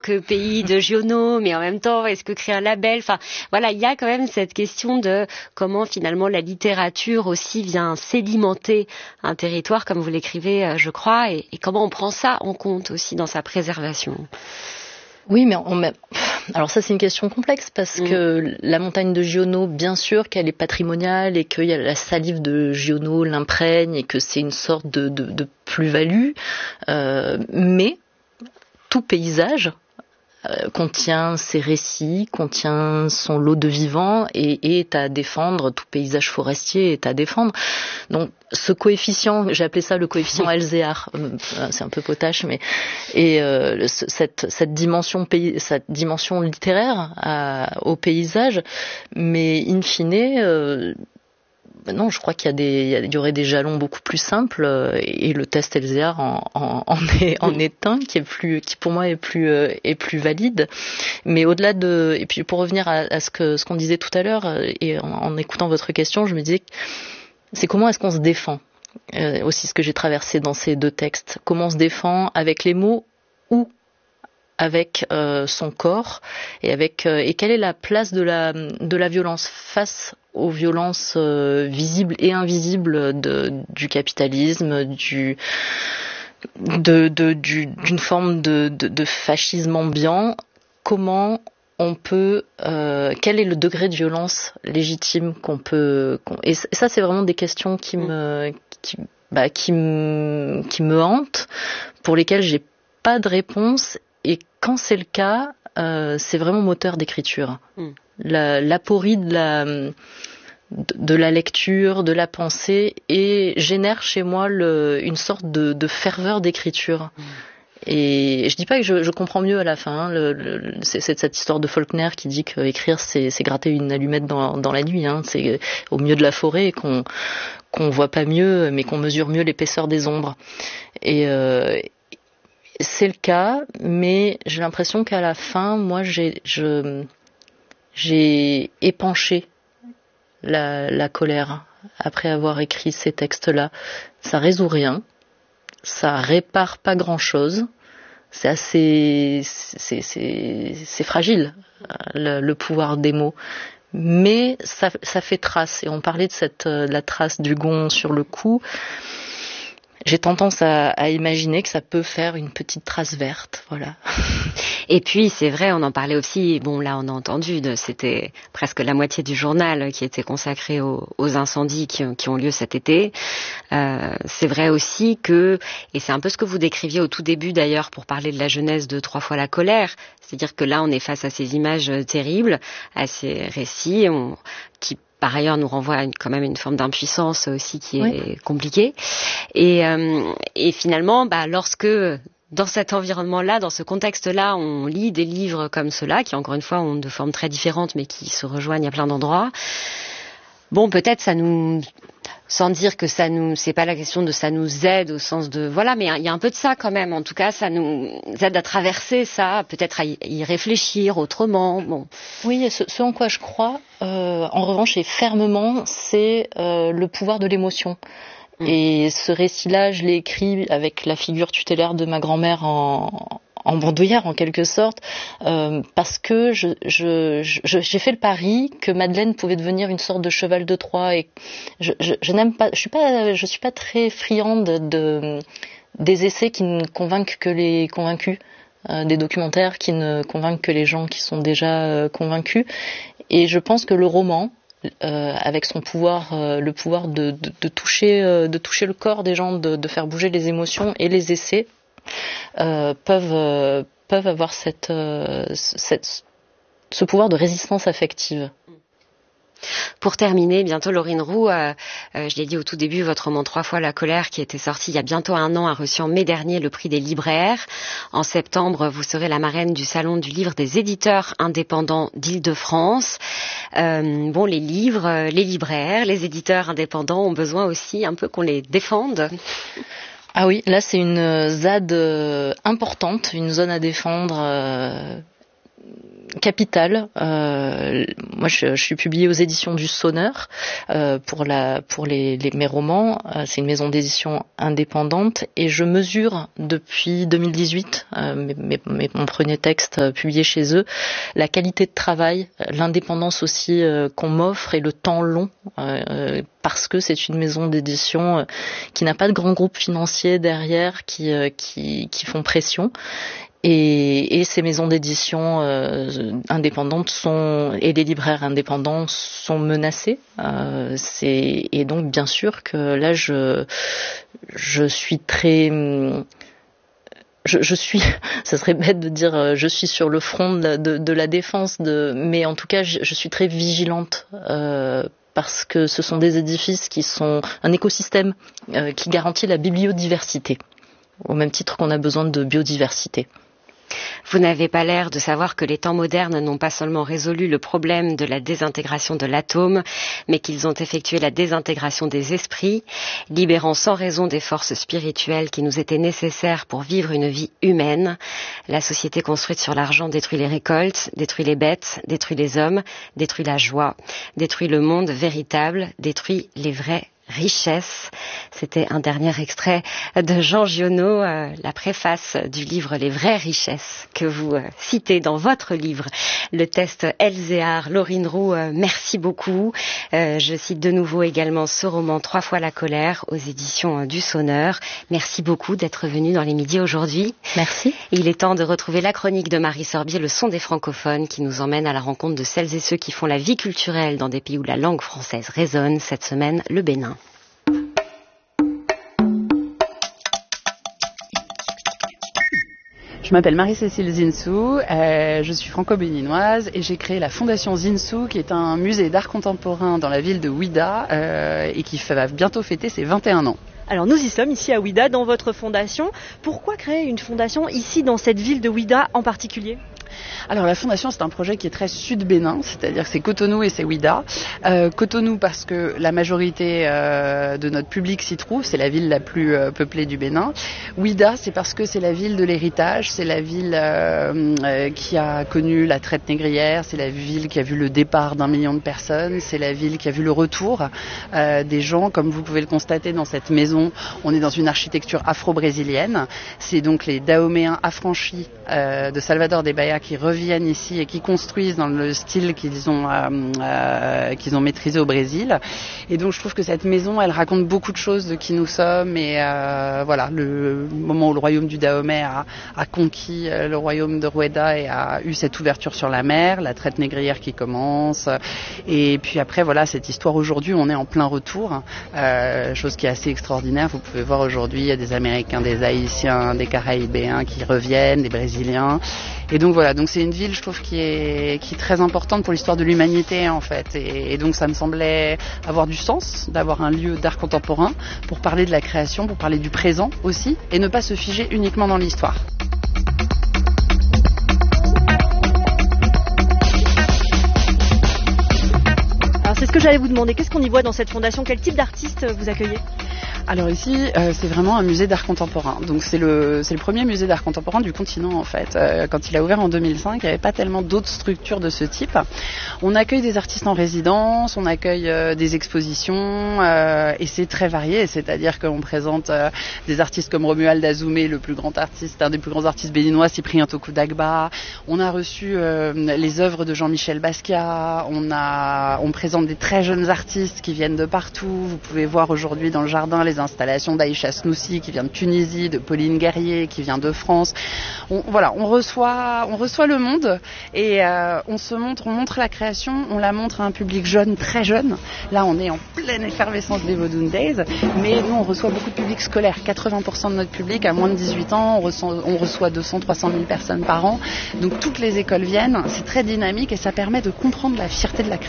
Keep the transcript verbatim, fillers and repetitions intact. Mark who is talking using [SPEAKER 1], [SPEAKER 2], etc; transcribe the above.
[SPEAKER 1] que pays de Giono, mais en même temps, est-ce que créer un label? Enfin, voilà, il y a quand même cette question de comment finalement la littérature aussi vient sédimenter un territoire, comme vous l'écrivez, je crois, et, et comment on prend ça en compte aussi dans sa préservation.
[SPEAKER 2] Oui, mais on met... alors ça c'est une question complexe parce mmh. que la montagne de Giono, bien sûr qu'elle est patrimoniale et qu'il y a la salive de Giono l'imprègne et que c'est une sorte de, de, de plus-value, euh, mais tout paysage euh, contient ses récits, contient son lot de vivants et, et est à défendre, tout paysage forestier est à défendre. Donc ce coefficient, j'ai appelé ça le coefficient Elzéar, c'est un peu potache, mais et euh, cette, cette dimension pays, cette dimension littéraire à, au paysage, mais in fine, euh, non, je crois qu'il y a des, il y aurait des jalons beaucoup plus simples et le test Elzéar en, en, en est, en est un qui est plus, qui pour moi est plus, est plus valide. Mais au-delà de, et puis pour revenir à, à ce que, ce qu'on disait tout à l'heure et en, en écoutant votre question, je me disais, c'est comment est-ce qu'on se défend, euh, aussi ce que j'ai traversé dans ces deux textes. Comment on se défend avec les mots ou avec euh, son corps et avec euh, et quelle est la place de la de la violence face aux violences euh, visibles et invisibles de, du capitalisme, du de, de du, d'une forme de, de, de fascisme ambiant. Comment on peut euh, quel est le degré de violence légitime qu'on peut qu'on, et ça c'est vraiment des questions qui me qui, bah, qui me qui me hantent, pour lesquelles j'ai pas de réponse. Et quand c'est le cas, euh, c'est vraiment moteur d'écriture. Mm. La, l'aporie de la, de, de la lecture, de la pensée, et génère chez moi le, une sorte de, de ferveur d'écriture. Mm. Et je dis pas que je, je comprends mieux à la fin. Hein, le, le, c'est, c'est cette histoire de Faulkner qui dit qu'écrire, c'est, c'est gratter une allumette dans, dans la nuit. Hein, c'est au milieu de la forêt qu'on qu'on voit pas mieux, mais qu'on mesure mieux l'épaisseur des ombres. Et euh, c'est le cas, mais j'ai l'impression qu'à la fin, moi, j'ai, je, j'ai épanché la, la colère après avoir écrit ces textes-là. Ça résout rien, ça répare pas grand-chose, c'est assez, c'est, c'est, c'est fragile, le, le pouvoir des mots. Mais ça, ça fait trace. Et on parlait de cette, de la trace du gond sur le cou. J'ai tendance à, à imaginer que ça peut faire une petite trace verte, voilà.
[SPEAKER 1] Et puis, c'est vrai, on en parlait aussi, bon, là, on a entendu, de, c'était presque la moitié du journal qui était consacré aux, aux incendies qui, qui ont lieu cet été. Euh, c'est vrai aussi que, et c'est un peu ce que vous décriviez au tout début d'ailleurs pour parler de la jeunesse de Trois fois la colère, c'est-à-dire que là, on est face à ces images terribles, à ces récits on, qui par ailleurs nous renvoie à une, quand même une forme d'impuissance aussi qui est oui. compliquée. Et, euh, et finalement, bah, lorsque dans cet environnement-là, dans ce contexte-là, on lit des livres comme ceux-là, qui encore une fois ont de formes très différentes, mais qui se rejoignent à plein d'endroits, bon, peut-être ça nous... sans dire que ça nous, c'est pas la question de ça nous aide au sens de, voilà, mais il y a un peu de ça quand même. En tout cas, ça nous aide à traverser ça, peut-être à y, y réfléchir autrement. Bon.
[SPEAKER 2] Oui, ce, ce en quoi je crois, euh, en revanche, et fermement, c'est euh, le pouvoir de l'émotion. Mmh. Et ce récit-là, je l'ai écrit avec la figure tutélaire de ma grand-mère en en bandoulière en quelque sorte, euh, parce que je, je, je, j'ai fait le pari que Madeleine pouvait devenir une sorte de cheval de Troie, et je, je, je n'aime pas, je suis pas, je suis pas très friande de des essais qui ne convainquent que les convaincus, euh, des documentaires qui ne convainquent que les gens qui sont déjà euh, convaincus, et je pense que le roman, Euh, avec son pouvoir, euh, le pouvoir de, de, de toucher, euh, de toucher le corps des gens, de, de faire bouger les émotions, et les essais euh, peuvent euh, peuvent avoir cette, euh, cette ce pouvoir de résistance affective.
[SPEAKER 1] Pour terminer, bientôt Laurine Roux, euh, euh, je l'ai dit au tout début, votre roman Trois fois la colère, qui était sorti il y a bientôt un an, a reçu en mai dernier le prix des libraires. En septembre, vous serez la marraine du salon du livre des éditeurs indépendants d'Île-de-France. Euh, bon, les livres, les libraires, les éditeurs indépendants ont besoin aussi un peu qu'on les défende.
[SPEAKER 2] Ah oui, là c'est une Z A D importante, une zone à défendre. Euh... capitale. Euh, moi, je, je suis publiée aux éditions du Sonneur euh, pour la pour les, les mes romans. Euh, c'est une maison d'édition indépendante et je mesure depuis deux mille dix-huit, euh, mes, mes, mes, mon premier texte euh, publié chez eux, la qualité de travail, l'indépendance aussi euh, qu'on m'offre et le temps long, euh, parce que c'est une maison d'édition euh, qui n'a pas de grand groupe financier derrière qui euh, qui, qui font pression. Et, et ces maisons d'édition euh, indépendantes sont et les libraires indépendants sont menacés. Euh, c'est, et donc bien sûr que là je je suis très je, je suis, ça serait bête de dire je suis sur le front de, de, de la défense, de, mais en tout cas je, je suis très vigilante. Euh, parce que ce sont des édifices qui sont un écosystème euh, qui garantit la biodiversité, au même titre qu'on a besoin de biodiversité.
[SPEAKER 1] Vous n'avez pas l'air de savoir que les temps modernes n'ont pas seulement résolu le problème de la désintégration de l'atome, mais qu'ils ont effectué la désintégration des esprits, libérant sans raison des forces spirituelles qui nous étaient nécessaires pour vivre une vie humaine. La société construite sur l'argent détruit les récoltes, détruit les bêtes, détruit les hommes, détruit la joie, détruit le monde véritable, détruit les vrais richesse. C'était un dernier extrait de Jean Giono, euh, la préface du livre Les vraies richesses que vous euh, citez dans votre livre, le test Elzéar. Laurine Roux, euh, merci beaucoup. Euh, je cite de nouveau également ce roman Trois fois la colère aux éditions euh, du Sonneur. Merci beaucoup d'être venu dans les midis aujourd'hui.
[SPEAKER 2] Merci.
[SPEAKER 1] Il est temps de retrouver la chronique de Marie Sorbier, le son des francophones, qui nous emmène à la rencontre de celles et ceux qui font la vie culturelle dans des pays où la langue française résonne. Cette semaine, le Bénin.
[SPEAKER 3] Je m'appelle Marie-Cécile Zinsou, euh, je suis franco-béninoise et j'ai créé la Fondation Zinsou qui est un musée d'art contemporain dans la ville de Ouidah euh, et qui va bientôt fêter ses vingt et un ans.
[SPEAKER 4] Alors nous y sommes ici à Ouidah dans votre fondation. Pourquoi créer une fondation ici dans cette ville de Ouidah en particulier ?
[SPEAKER 3] Alors la fondation c'est un projet qui est très sud-bénin, c'est-à-dire que c'est Cotonou et c'est Ouidah. Euh, Cotonou parce que la majorité euh, de notre public s'y trouve, c'est la ville la plus euh, peuplée du Bénin. Ouidah c'est parce que c'est la ville de l'héritage, c'est la ville euh, euh, qui a connu la traite négrière, c'est la ville qui a vu le départ d'un million de personnes, c'est la ville qui a vu le retour euh, des gens, comme vous pouvez le constater dans cette maison, on est dans une architecture afro-brésilienne, c'est donc les Dahoméens affranchis euh, de Salvador de Bahia qui reviennent ici et qui construisent dans le style qu'ils ont euh, euh, qu'ils ont maîtrisé au Brésil. Et donc je trouve que cette maison, elle raconte beaucoup de choses de qui nous sommes et euh, voilà, le moment où le royaume du Dahomey a, a conquis le royaume de Rueda et a eu cette ouverture sur la mer, la traite négrière qui commence. Et puis après voilà, cette histoire aujourd'hui, on est en plein retour, euh, chose qui est assez extraordinaire. Vous pouvez voir aujourd'hui, il y a des Américains, des Haïtiens, des Caraïbéens qui reviennent, des Brésiliens. Et donc voilà, donc c'est une ville, je trouve, qui est, qui est très importante pour l'histoire de l'humanité en fait. Et, et donc ça me semblait avoir du sens d'avoir un lieu d'art contemporain pour parler de la création, pour parler du présent aussi, et ne pas se figer uniquement dans l'histoire.
[SPEAKER 4] Alors c'est ce que j'allais vous demander, qu'est-ce qu'on y voit dans cette fondation ? Quel type d'artistes vous accueillez ?
[SPEAKER 3] Alors ici, euh, c'est vraiment un musée d'art contemporain. Donc c'est le, c'est le premier musée d'art contemporain du continent en fait. Euh, quand il a ouvert en deux mille cinq, il n'y avait pas tellement d'autres structures de ce type. On accueille des artistes en résidence, on accueille euh, des expositions euh, et c'est très varié. C'est-à-dire qu'on présente euh, des artistes comme Romuald Azoumé, le plus grand artiste, un des plus grands artistes béninois, Cyprien Tokou Dagba. On a reçu euh, les œuvres de Jean-Michel Basquiat. On a, on présente des très jeunes artistes qui viennent de partout. Vous pouvez voir aujourd'hui dans le jardin les installations d'Aïcha Snoussi qui vient de Tunisie, de Pauline Guerrier qui vient de France. On, voilà, on reçoit, on reçoit le monde et euh, on se montre, on montre la création, on la montre à un public jeune, très jeune. Là, on est en pleine effervescence des Vodun Days, mais nous, on reçoit beaucoup de public scolaire. quatre-vingts pour cent de notre public a moins de dix-huit ans. On reçoit, on reçoit deux cents à trois cent mille personnes par an. Donc toutes les écoles viennent. C'est très dynamique et ça permet de comprendre la fierté de la création.